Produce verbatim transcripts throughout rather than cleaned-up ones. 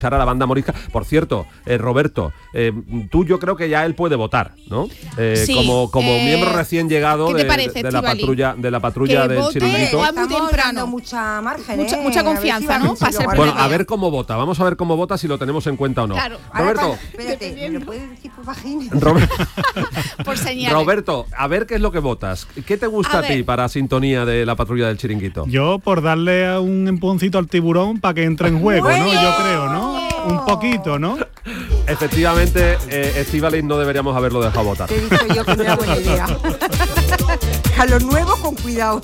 a la banda morisca. Por cierto, eh, Roberto, eh, tú yo creo que ya él puede votar, ¿no? Eh, sí, como como eh, miembro recién llegado de, parece, de la patrulla de la patrulla que del vote Chiringuito. muy temprano, mucha margen, mucha, ¿eh? mucha confianza, ¿no? Para ser Bueno, a ver cómo vota, vamos a ver cómo vota, si lo tenemos en cuenta o no. Claro. Roberto, Ahora, espérate, ¿me lo puedes decir por vagina? Robert, por señales. Roberto, a ver qué es lo que votas. ¿Qué te gusta a, a ti para sintonía de la patrulla del Chiringuito? Yo por darle un empujoncito al tiburón para que entre en juego, ¿no? Yo creo, ¿no? Un poquito, ¿no? Efectivamente, eh, Estíbaliz no deberíamos haberlo dejado votar. Te he dicho yo que no era buena idea. A los nuevos con cuidado.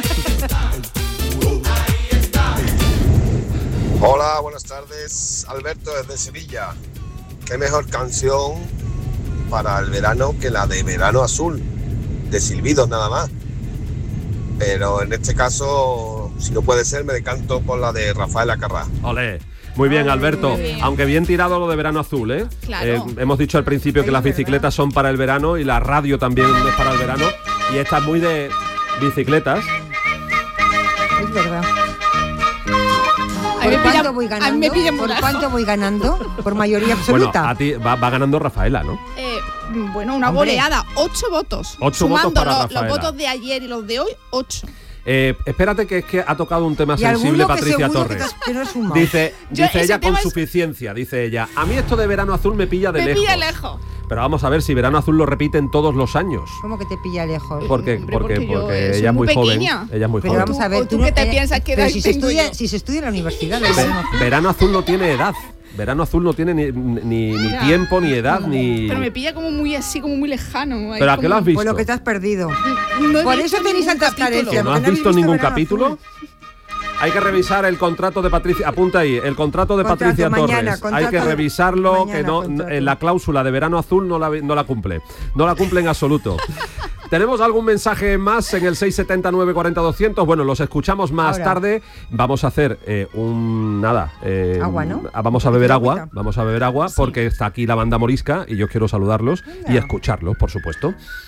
Hola, buenas tardes. Alberto desde Sevilla. Qué mejor canción para el verano que la de Verano Azul, de Silbidos nada más. Pero en este caso, si no puede ser, me decanto por la de Rafael Acarrá. Olé. Muy bien, Alberto. Muy bien. Aunque bien tirado lo de Verano Azul, ¿eh? Claro. Eh, hemos dicho al principio que las bicicletas son para el verano y la radio también es para el verano. Y esta es muy de bicicletas. Es verdad. A mí ¿Por me cuánto pilla- voy a mí ganando? me pilla muy ¿Por lejos. cuánto voy ganando? Por mayoría Bueno, absoluta. a ti va, va ganando Rafaela, ¿no? Eh, bueno, una Hombre. goleada, ocho votos. Ocho Sumando votos para los, los Rafaela. votos de ayer y los de hoy, ocho. Eh, espérate que es que ha tocado un tema Y sensible alguno que Patricia seguro Torres. que te- que no es un mal. Dice, Yo dice ese ella con tema es- suficiencia, dice ella. A mí esto de Verano Azul me pilla de Me lejos. pilla lejos. Pero vamos a ver si Verano Azul lo repiten todos los años. ¿Cómo que te pilla lejos? Porque, Hombre, porque, porque yo, porque eh, soy ella es muy muy joven. pequeña. Ella es muy Pero joven. vamos a ver, ¿O tú qué te piensas que pero edad si se tengo estudia, yo? si se estudia en la universidad, Ve- verano azul. Verano Azul no tiene edad. Verano Azul no tiene ni, ni, ni Ya. tiempo, ni edad, ni... Pero me pilla como muy así, como muy lejano. Ahí ¿Pero a como- qué lo has visto? Pues lo que te has perdido. No he Por visto eso tenéis ningún tantas capítulo. carencias. ¿Que no porque has habéis visto ningún Verano capítulo? Azul. Hay que revisar el contrato de Patricia, apunta ahí, el contrato de Contrato, Patricia mañana, Torres. contrato Hay que de- revisarlo, mañana, que no, contrato. en la cláusula de Verano Azul no la, no la cumple. No la cumple en absoluto. ¿Tenemos algún mensaje más en el seis siete nueve cuatro cero doscientos? Bueno, los escuchamos más Ahora. tarde. Vamos a hacer eh, un... nada. eh, Agua, ¿no? Vamos a beber agua. Agüita. Vamos a beber agua porque está aquí la banda morisca y yo quiero saludarlos y escucharlos, por supuesto.